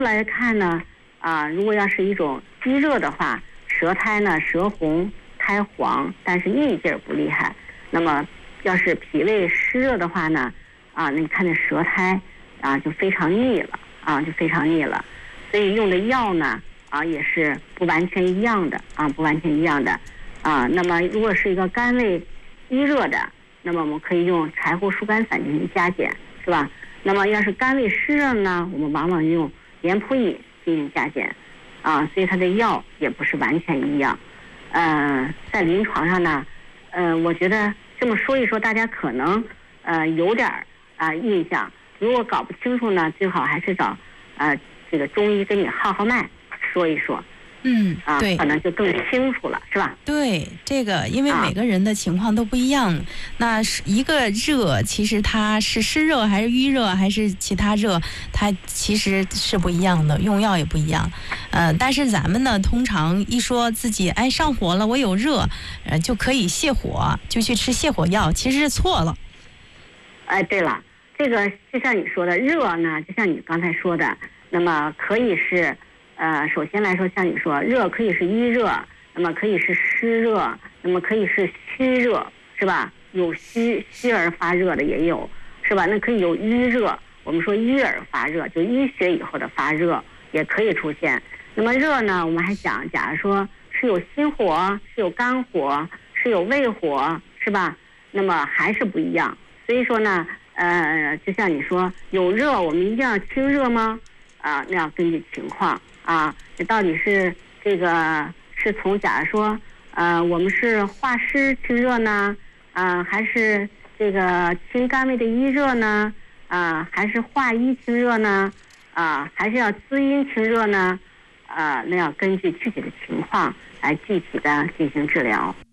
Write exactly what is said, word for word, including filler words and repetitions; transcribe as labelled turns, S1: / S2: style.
S1: 来看呢，啊，如果要是一种积热的话，舌苔呢舌红苔黄，但是腻劲儿不厉害。那么要是脾胃湿热的话呢，啊，那你看那舌苔啊就非常腻了啊，就非常腻了。所以用的药呢啊也是不完全一样的啊，不完全一样的啊。那么如果是一个肝胃积热的，那么我们可以用柴胡疏肝散进行加减，是吧？那么要是肝胃湿热呢，我们往往用莲扑饮进行加减，啊，所以它的药也不是完全一样。呃，在临床上呢，呃，我觉得这么说一说，大家可能呃有点啊、呃、印象。如果搞不清楚呢，最好还是找呃这个中医给你号号脉，说一说。
S2: 嗯，
S1: 啊，
S2: 对，
S1: 可能就更清楚了，是吧？
S2: 对，这个因为每个人的情况都不一样，啊、那是一个热，其实它是湿热还是淤热还是其他热，它其实是不一样的，用药也不一样。呃，但是咱们呢，通常一说自己哎上火了，我有热，呃就可以泻火，就去吃泻火药，其实是错了。
S1: 哎，对了，这个就像你说的热呢，就像你刚才说的，那么可以是。呃，首先来说，像你说，热可以是淤热，那么可以是湿热，那么可以是虚热，是吧？有虚虚而发热的也有，是吧？那可以有瘀热，我们说瘀而发热，就淤血以后的发热也可以出现。那么热呢，我们还讲，假如说是有心火，是有肝火，是有胃火，是吧？那么还是不一样。所以说呢，呃，就像你说，有热，我们一定要清热吗？啊，那要根据情况。啊，这到底是这个是从假如说，呃，我们是化湿清热呢，啊，还是这个清肝胃的淤热呢，啊，还是化瘀清热呢，啊，还是要滋阴清热呢，啊，那要根据具体的情况来具体的进行治疗。